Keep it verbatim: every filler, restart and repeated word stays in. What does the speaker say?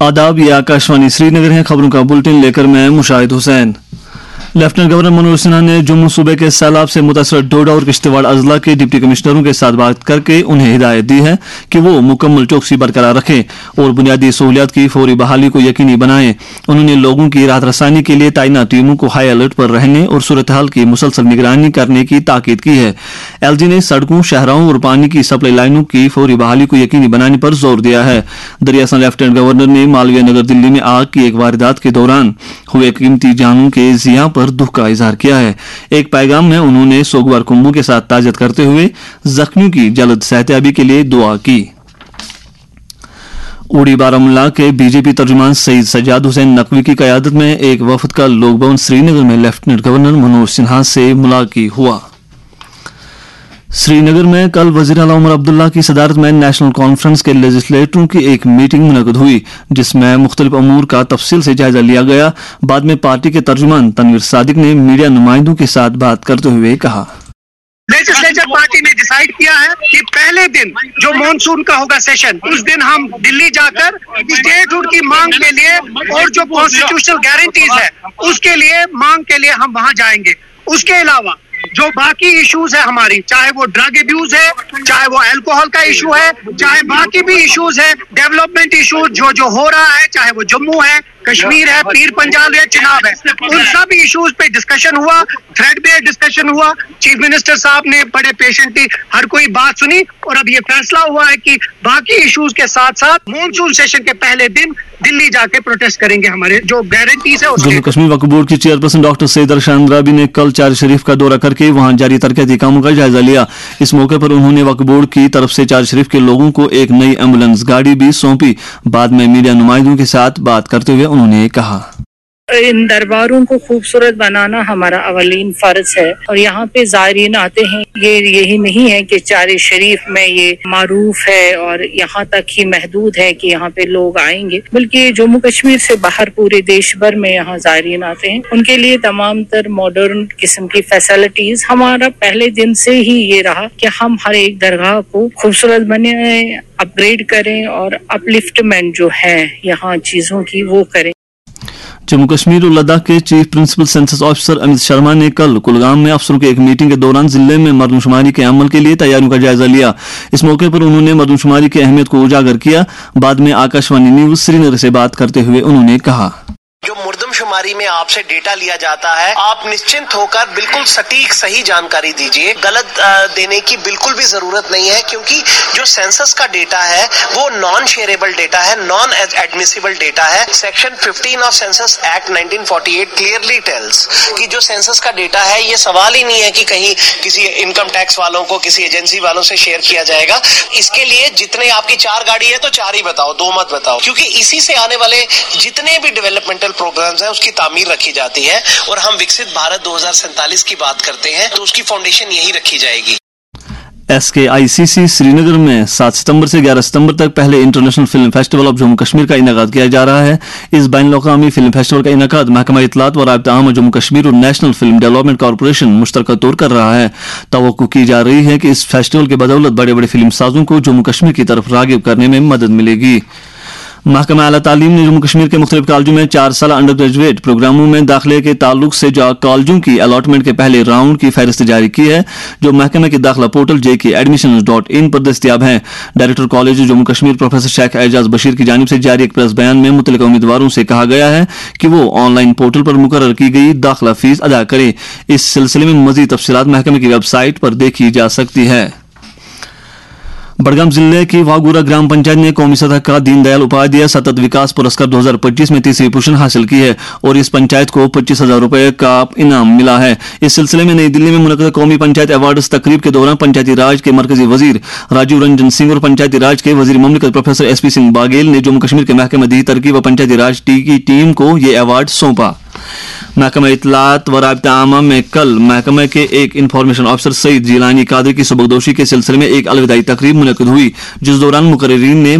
आदाब, ये आकाशवाणी श्रीनगर है। खबरों का बुलेटिन लेकर मैं मुशाहिद हुसैन। लेफ्टिनेंट गवर्नर मनोज सिन्हा ने जम्मू सूबे के सैलाब से मुतासर डोडा और किश्तवाड़ अजला के डिप्टी कमिश्नरों के साथ बात करके उन्हें हिदायत दी है कि वो मुकम्मल चौकसी बरकरार रखें और बुनियादी सहूलियात की फौरी बहाली को यकीनी बनाएं। उन्होंने लोगों की राहत रसानी के लिए तैनात टीमों को हाई अलर्ट पर रहने और सूरत हाल की मुसलसल निगरानी करने की ताकीद की है। एलजी ने सड़कों, शहरों और पानी की सप्लाई लाइनों की फौरी बहाली को यकीनी बनाने पर जोर दिया है। दरियासन लेफ्टिनेंट गवर्नर ने मालवीय नगर दिल्ली में आग की एक वारदात के दौरान हुए कीमती जानों के जिया पर दुख का इजहार किया है। एक पैगाम में उन्होंने सोगवार कुंभों के साथ ताज़ियत करते हुए जख्मियों की जल्द सेहतयाबी के लिए दुआ की। उड़ी बारामूला के बीजेपी तर्जुमान सईद सज्जाद हुसैन नकवी की क़यादत में एक वफद का लोक भवन श्रीनगर में लेफ्टिनेंट गवर्नर मनोज सिन्हा से मुलाकात हुआ। श्रीनगर में कल वज़ीर आला उमर अब्दुल्ला की सदारत में नेशनल कॉन्फ्रेंस के लेजिस्लेटरों की एक मीटिंग मुनक़द हुई, जिसमें मुख्तलिफ अमूर का तफसील से जायजा लिया गया। बाद में पार्टी के तर्जुमान तनवीर सादिक ने मीडिया नुमाइंदों के साथ बात करते हुए कहा, लेजिस्लेचर पार्टी ने डिसाइड किया है कि पहले दिन जो मॉनसून का होगा सेशन, उस दिन हम दिल्ली जाकर स्टेटहुड की मांग के लिए और जो कॉन्स्टिट्यूशनल गारंटीज है उसके लिए मांग के लिए हम वहां जाएंगे। उसके अलावा जो बाकी इश्यूज है हमारी, चाहे वो ड्रग अब्यूज है, चाहे वो अल्कोहल का इशू है, चाहे बाकी भी इश्यूज है, डेवलपमेंट इशूज जो जो हो रहा है, चाहे वो जम्मू है, कश्मीर है, पीर पंजाब है, चिनाब है, उन सब इश्यूज पे डिस्कशन हुआ, थ्रेड बेस्ड डिस्कशन हुआ। चीफ मिनिस्टर साहब ने बड़े पेशेंटली हर कोई बात सुनी और अब ये फैसला हुआ है कि बाकी इश्यूज के साथ साथ मॉनसून सेशन के पहले दिन दिल्ली जाके प्रोटेस्ट करेंगे। हमारे जो गारंटीज है जम्मू कश्मीर वक्फ बोर्ड की चेयरपर्सन डॉक्टर सईद अरशान राबी ने कल चार शरीफ का दौरा करके वहां जारी तरक्याती कामों का जायजा लिया। इस मौके पर उन्होंने वक्फ बोर्ड की तरफ से चार शरीफ के लोगों को एक नई एम्बुलेंस गाड़ी भी सौंपी। बाद में मीडिया नुमाइंदों के साथ बात करते हुए उन्होंने कहा, इन दरबारों को खूबसूरत बनाना हमारा अवलीन फर्ज है और यहाँ पे ज़ायरीन आते हैं। ये यही नहीं है कि चार शरीफ में ये मारूफ है और यहाँ तक ही महदूद है कि यहाँ पे लोग आएंगे, बल्कि जम्मू कश्मीर से बाहर पूरे देश भर में यहाँ ज़ायरीन आते हैं। उनके लिए तमाम तर मॉडर्न किस्म की फैसिलिटीज, हमारा पहले दिन से ही ये रहा कि हम हर एक दरगाह को खूबसूरत बने, अपग्रेड करें और अपलिफ्टमेंट जो है यहाँ चीज़ों की वो करें। जम्मू कश्मीर और लद्दाख के chief principal census officer Amit Sharma ने कल कुलगाम में अफसरों की एक मीटिंग के दौरान जिले में मरदमशुमारी के अमल के लिए तैयारियों का जायजा लिया। इस मौके पर उन्होंने मरदमशुमारी की अहमियत को उजागर किया। बाद में आकाशवाणी न्यूज श्रीनगर से बात करते हुए उन्होंने कहा, जो मुर्दमशुमारी में आपसे डेटा लिया जाता है, आप निश्चिंत होकर बिल्कुल सटीक सही जानकारी दीजिए। गलत देने की बिल्कुल भी जरूरत नहीं है, क्योंकि जो सेंसस का डेटा है वो नॉन शेयरेबल डेटा है, नॉन एडमिसिबल डेटा है। सेक्शन पंद्रह of census act nineteen forty eight clearly tales कि जो सेंसस का डेटा है, ये सवाल ही नहीं है कि कहीं किसी इनकम टैक्स वालों को किसी एजेंसी वालों से शेयर किया जाएगा। इसके लिए जितने आपकी चार गाड़ी है तो चार ही बताओ, दो मत बताओ, क्योंकि इसी से आने वाले जितने भी डेवलपमेंटल प्रोग्राम्स हैं उसकी तामीर रखी जाती है। और हम विकसित भारत दो हज़ार सैंतालीस की बात करते हैं तो उसकी फाउंडेशन यही रखी जाएगी। एस के आई सी सी श्रीनगर में सात सितंबर से ग्यारह सितंबर तक पहले international film festival of Jammu Kashmir का इनेकाद किया जा रहा है। इस बैनुल अक़वामी फिल्म फेस्टिवल का इनेकाद महकमा इत्तलात व राब्ता आम जम्मू कश्मीर और नेशनल फिल्म डेवलपमेंट कॉरपोरेशन मुश्तरका तौर कर रहा है। तवक्को की जा रही है कि इस फेस्टिवल के बदौलत बड़े बड़े फिल्म साजों को जम्मू कश्मीर की तरफ रागिब करने में मदद मिलेगी। महकमा आला तालीम ने जम्मू कश्मीर के मुख्तलिफ कॉलेजों में चार साल अंडर ग्रेजुएट प्रोग्रामों में दाखिले के ताल्लुक से जा कॉलेजों की अलॉटमेंट के पहले राउंड की फहरिस्त जारी की है, जो महकमे के दाखिला पोर्टल जे के एडमिशन डॉट इन पर दस्तियाब है। Director college Jammu Kashmir professor Sheikh Ejaz Bashir की जानिब से जारी एक प्रेस बयान में मुतल्लिका उम्मीदवारों से कहा गया है कि वो ऑनलाइन पोर्टल पर मुकर्रर की गई दाखिला फीस अदा करें। इस सिलसिले में मजीद तफसीलात महकमे की वेबसाइट पर देखी जा सकती है। बड़गाम जिले की वागूरा ग्राम पंचायत ने कौमी सतह का दीनदयाल उपाध्याय सतत विकास पुरस्कार दो हज़ार पच्चीस में तीसरी पोजीशन हासिल की है और इस पंचायत को पच्चीस हजार रुपए का इनाम मिला है। इस सिलसिले में नई दिल्ली में मुनक़्क़द कौमी पंचायत अवार्ड्स तकरीब के दौरान पंचायती राज के मरकजी वजीर राजीव रंजन सिंह और पंचायती राज के वजीर ममलिकत professor S P Singh Baghel ने जम्मू कश्मीर के महकमे दी तरक्की व पंचायती राज की टीम को ये अवार्ड सौंपा। महकमा इत्तलात व राब्ता आमा में कल महकमे के एक इंफॉर्मेशन ऑफिसर सईद जिलानी कादरी की सबकदोशी के सिलसिले में एक अलविदाई तकरीब मुनक़्क़द हुई, जिस दौरान मुकर्रिरीन ने